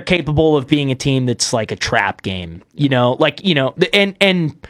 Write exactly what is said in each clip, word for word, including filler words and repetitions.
capable of being a team that's like a trap game. You know, like, you know, and and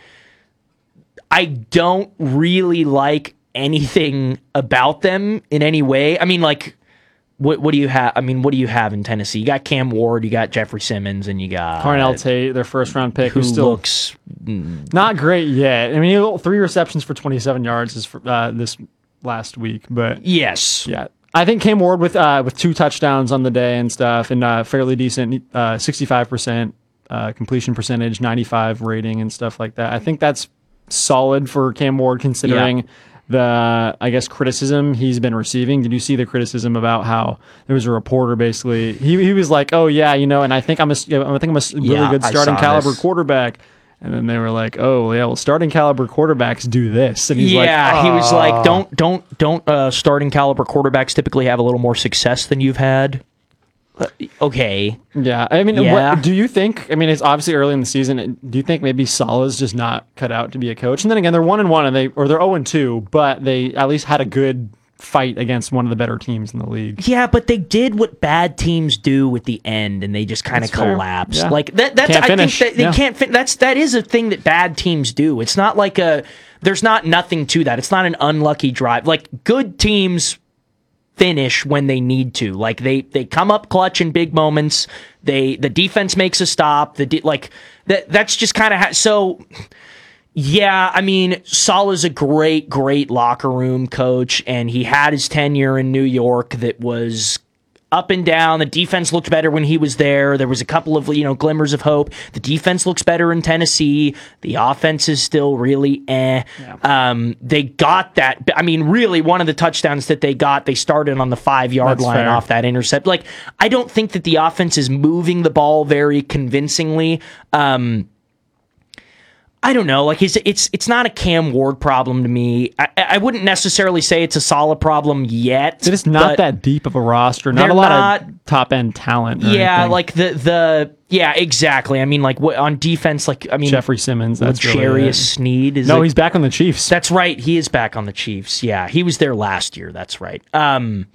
I don't really like anything about them in any way. I mean, like, what what do you have? I mean, what do you have in Tennessee? You got Cam Ward, you got Jeffrey Simmons, and you got Carnell Tate, their first round pick, who who still looks not great yet. I mean, three receptions for twenty-seven yards is for, uh, this last week, but yes, yeah. I think Cam Ward with uh, with two touchdowns on the day and stuff, and uh, fairly decent, uh, sixty-five percent uh, completion percentage, ninety-five rating, and stuff like that. I think that's solid for Cam Ward considering. Yeah. The, I guess, criticism he's been receiving. Did you see the criticism about how there was a reporter basically, he he was like, oh yeah, you know, and I think I'm a, I think I'm a really yeah, good starting caliber this. quarterback. And then they were like, oh yeah, well, starting caliber quarterbacks do this. And he's yeah, like, oh. he was like, don't, don't, don't, uh, starting caliber quarterbacks typically have a little more success than you've had. Uh, okay. Yeah, I mean, yeah. What, do you think, I mean, it's obviously early in the season, do you think maybe Saleh's just not cut out to be a coach? And then again, they're one and one, and they or they're zero and two, but they at least had a good fight against one of the better teams in the league. Yeah, but they did what bad teams do at the end, and they just kind of collapsed. Yeah. Like that. That's can't I finish. think that they yeah. can't. Fin- that's that is a thing that bad teams do. It's not like a. There's not nothing to that. It's not an unlucky drive. Like good teams finish when they need to. Like they they come up clutch in big moments. They the defense makes a stop. The de- like that. That's just kind of ha- so. Yeah, I mean, Saleh's a great, great locker room coach, and he had his tenure in New York that was up and down. The defense looked better when he was there. There was a couple of, you know, glimmers of hope. The defense looks better in Tennessee. The offense is still really eh. Yeah. Um, they got that. I mean, really, one of the touchdowns that they got, they started on the five-yard line fair. Off that intercept. Like, I don't think that the offense is moving the ball very convincingly. Um I don't know. Like it's it's it's not a Cam Ward problem to me. I, I wouldn't necessarily say it's a Saleh problem yet. It's not that deep of a roster. Not a lot not, of top end talent. Yeah, anything. like the the yeah exactly. I mean, like what, on defense, like I mean Jeffrey Simmons. That's Jarius really Sneed. Is no, like, he's back on the Chiefs. That's right. He is back on the Chiefs. Yeah, he was there last year. That's right. Um,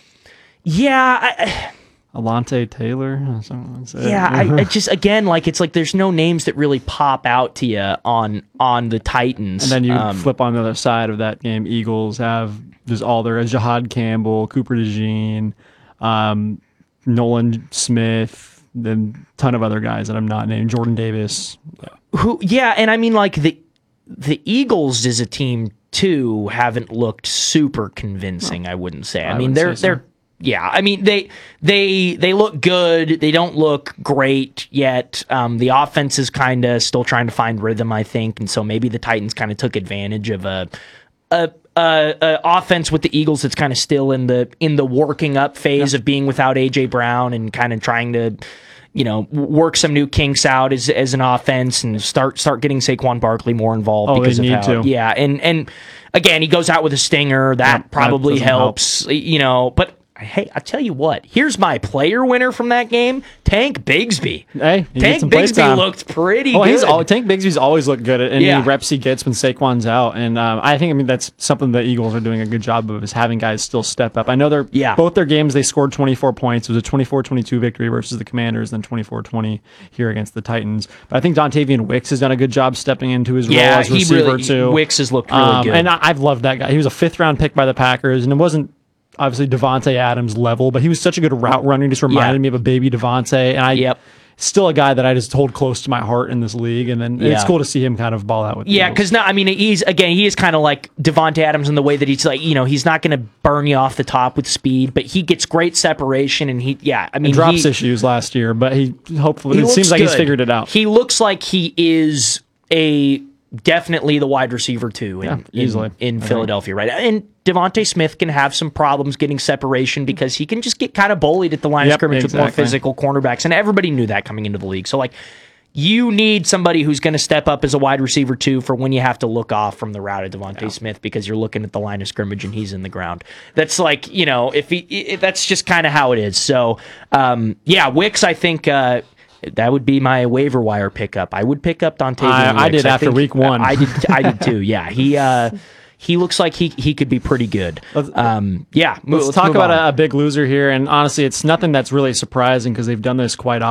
yeah. I, Alante Taylor. Yeah, I, I just again like it's like there's no names that really pop out to you on on the Titans. And then you um, flip on the other side of that game. Eagles have just all their Jahad Campbell, Cooper DeJean, um, Nolan Smith, then a ton of other guys that I'm not named. Jordan Davis. Yeah. Who? Yeah, and I mean like the the Eagles as a team too haven't looked super convincing. Oh, I wouldn't say. I, I mean they're so. they're. Yeah, I mean they they they look good. They don't look great yet. Um, the offense is kind of still trying to find rhythm, I think, and so maybe the Titans kind of took advantage of a a, a, a offense with the Eagles that's kind of still in the in the working up phase yeah. of being without A J Brown and kind of trying to, you know, work some new kinks out as as an offense and start start getting Saquon Barkley more involved. Oh, because they of need how, to. Yeah, and and again, he goes out with a stinger that yeah, probably that helps. Help. You know, but. Hey, I tell you what. Here's my player winner from that game, Tank Bigsby. Hey, Tank Bigsby looked pretty oh, good. He's all, Tank Bigsby's always looked good at any yeah. reps he gets when Saquon's out, and um, I think I mean that's something the Eagles are doing a good job of is having guys still step up. I know they're yeah. both their games they scored twenty-four points. It was a twenty-four twenty-two victory versus the Commanders, then twenty-four twenty here against the Titans. But I think Dontavian Wicks has done a good job stepping into his yeah, role as receiver really, too. Wicks has looked really um, good, and I, I've loved that guy. He was a fifth round pick by the Packers, and it wasn't. Obviously Devontae Adams level, but he was such a good route runner. He just reminded yeah. me of a baby Devontae, and I yep. still a guy that I just hold close to my heart in this league. And then yeah. it's cool to see him kind of ball out with. Yeah, because now I mean he's again he is kind of like Devontae Adams in the way that he's like you know he's not going to burn you off the top with speed, but he gets great separation and he yeah I mean and drops he, issues last year, but he hopefully he it seems like good. he's figured it out. He looks like he is a. Definitely the wide receiver too in, yeah, easily. in, in Philadelphia, right? And Devontae Smith can have some problems getting separation because he can just get kind of bullied at the line yep, of scrimmage exactly. with more physical cornerbacks, and everybody knew that coming into the league. So like, you need somebody who's going to step up as a wide receiver too for when you have to look off from the route of Devontae yeah. Smith because you're looking at the line of scrimmage and he's in the ground. That's like you know if he if that's just kind of how it is. So um, yeah, Wicks I think. Uh, That would be my waiver wire pickup. I would pick up Dontavian I, Wicks. I did I after think, week one. I did. I did too. Yeah, he uh, he looks like he he could be pretty good. Um, yeah, let's, let's talk about a, a big loser here. And honestly, it's nothing that's really surprising because they've done this quite often.